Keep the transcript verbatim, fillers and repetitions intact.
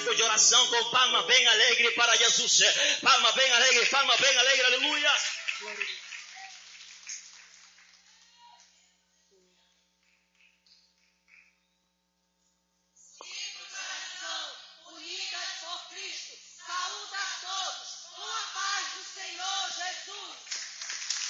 cântico de oração com palma bem alegre para Jesus. Palma bem alegre, palma bem alegre, aleluia.